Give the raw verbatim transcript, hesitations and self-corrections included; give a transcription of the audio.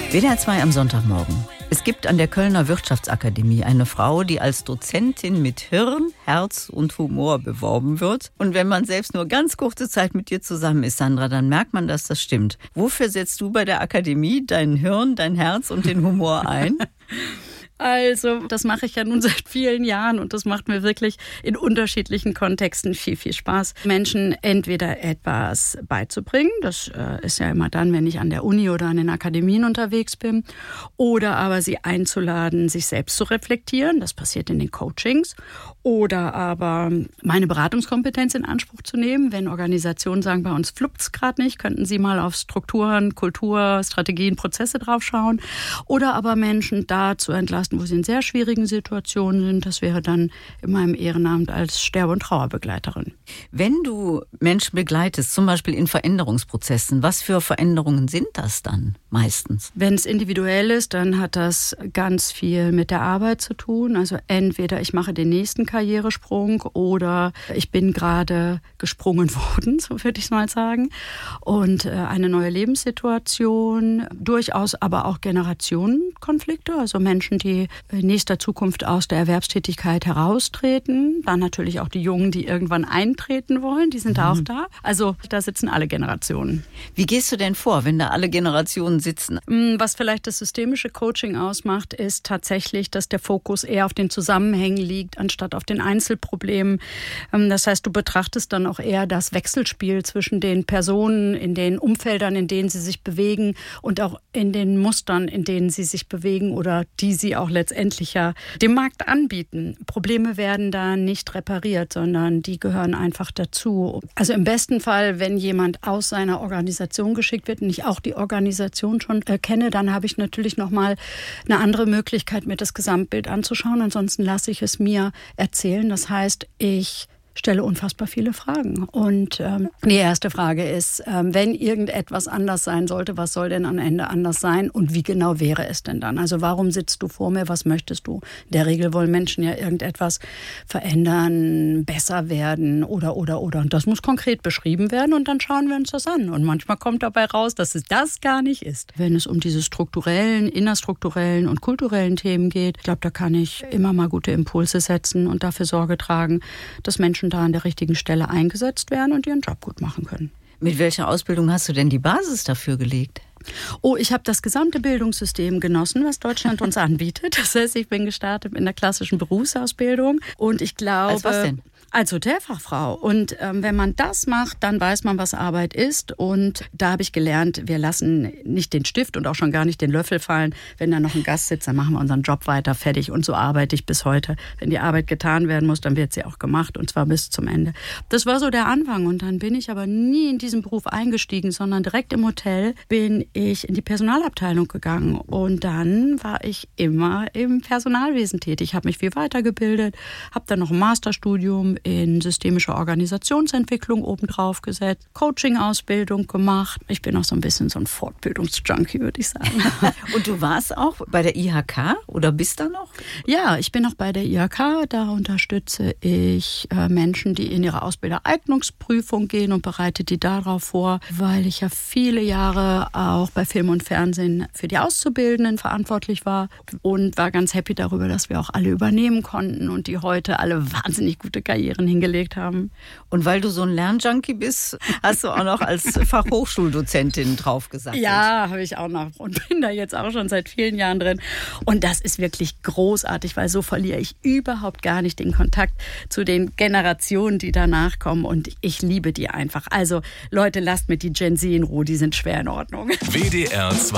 W D R zwei am Sonntagmorgen. Es gibt an der Kölner Wirtschaftsakademie eine Frau, die als Dozentin mit Hirn, Herz und Humor beworben wird. Und wenn man selbst nur ganz kurze Zeit mit dir zusammen ist, Sandra, dann merkt man, dass das stimmt. Wofür setzt du bei der Akademie dein Hirn, dein Herz und den Humor ein? Also, das mache ich ja nun seit vielen Jahren und das macht mir wirklich in unterschiedlichen Kontexten viel, viel Spaß, Menschen entweder etwas beizubringen, das äh, ist ja immer dann, wenn ich an der Uni oder an den Akademien unterwegs bin, oder aber sie einzuladen, sich selbst zu reflektieren, das passiert in den Coachings, oder aber meine Beratungskompetenz in Anspruch zu nehmen, wenn Organisationen sagen, bei uns fluppt's gerade nicht, könnten Sie mal auf Strukturen, Kultur, Strategien, Prozesse draufschauen, oder aber Menschen da zu entlasten, wo sie in sehr schwierigen Situationen sind. Das wäre dann in meinem Ehrenamt als Sterbe- und Trauerbegleiterin. Wenn du Menschen begleitest, zum Beispiel in Veränderungsprozessen, was für Veränderungen sind das dann meistens? Wenn es individuell ist, dann hat das ganz viel mit der Arbeit zu tun. Also entweder ich mache den nächsten Karrieresprung oder ich bin gerade gesprungen worden, so würde ich es mal sagen. Und äh, eine neue Lebenssituation, durchaus aber auch Generationenkonflikte, also Menschen, die in nächster Zukunft aus der Erwerbstätigkeit heraustreten. Dann natürlich auch die Jungen, die irgendwann eintreten wollen, die sind mhm. auch da. Also da sitzen alle Generationen. Wie gehst du denn vor, wenn da alle Generationen sitzen? Was vielleicht das systemische Coaching ausmacht, ist tatsächlich, dass der Fokus eher auf den Zusammenhängen liegt, anstatt auf den Einzelproblemen. Das heißt, du betrachtest dann auch eher das Wechselspiel zwischen den Personen, in den Umfeldern, in denen sie sich bewegen und auch in den Mustern, in denen sie sich bewegen oder die sie auch letztendlich ja dem Markt anbieten. Probleme werden da nicht repariert, sondern die gehören einfach dazu. Also im besten Fall, wenn jemand aus seiner Organisation geschickt wird und ich auch die Organisation schon äh, kenne, dann habe ich natürlich nochmal eine andere Möglichkeit, mir das Gesamtbild anzuschauen. Ansonsten lasse ich es mir erzählen. Das heißt, ich stelle unfassbar viele Fragen. Und ähm, die erste Frage ist, ähm, wenn irgendetwas anders sein sollte, was soll denn am Ende anders sein und wie genau wäre es denn dann? Also warum sitzt du vor mir, was möchtest du? In der Regel wollen Menschen ja irgendetwas verändern, besser werden oder, oder, oder. Und das muss konkret beschrieben werden und dann schauen wir uns das an. Und manchmal kommt dabei raus, dass es das gar nicht ist. Wenn es um diese strukturellen, innerstrukturellen und kulturellen Themen geht, ich glaube, da kann ich immer mal gute Impulse setzen und dafür Sorge tragen, dass Menschen da an der richtigen Stelle eingesetzt werden und ihren Job gut machen können. Mit welcher Ausbildung hast du denn die Basis dafür gelegt? Oh, ich habe das gesamte Bildungssystem genossen, was Deutschland uns anbietet. Das heißt, ich bin gestartet in der klassischen Berufsausbildung und ich glaube... Als was denn? Als Hotelfachfrau. Und ähm, wenn man das macht, dann weiß man, was Arbeit ist. Und da habe ich gelernt, wir lassen nicht den Stift und auch schon gar nicht den Löffel fallen. Wenn da noch ein Gast sitzt, dann machen wir unseren Job weiter, fertig. Und so arbeite ich bis heute. Wenn die Arbeit getan werden muss, dann wird sie auch gemacht und zwar bis zum Ende. Das war so der Anfang. Und dann bin ich aber nie in diesen Beruf eingestiegen, sondern direkt im Hotel bin ich in die Personalabteilung gegangen. Und dann war ich immer im Personalwesen tätig. Ich habe mich viel weitergebildet, habe dann noch ein Masterstudium in systemischer Organisationsentwicklung obendrauf gesetzt, Coaching-Ausbildung gemacht. Ich bin auch so ein bisschen so ein Fortbildungsjunkie, würde ich sagen. Und du warst auch bei der I H K oder bist da noch? Ja, ich bin auch bei der I H K. Da unterstütze ich äh, Menschen, die in ihre Ausbildereignungsprüfung gehen und bereite die darauf vor, weil ich ja viele Jahre auch bei Film und Fernsehen für die Auszubildenden verantwortlich war und war ganz happy darüber, dass wir auch alle übernehmen konnten und die heute alle wahnsinnig gute Karrieren hingelegt haben. Und weil du so ein Lernjunkie bist, hast du auch noch als Fachhochschuldozentin drauf gesagt. Ja, habe ich auch noch und bin da jetzt auch schon seit vielen Jahren drin. Und das ist wirklich großartig, weil so verliere ich überhaupt gar nicht den Kontakt zu den Generationen, die danach kommen. Und ich liebe die einfach. Also Leute, lasst mir die Gen Z in Ruhe, die sind schwer in Ordnung. W D R zwei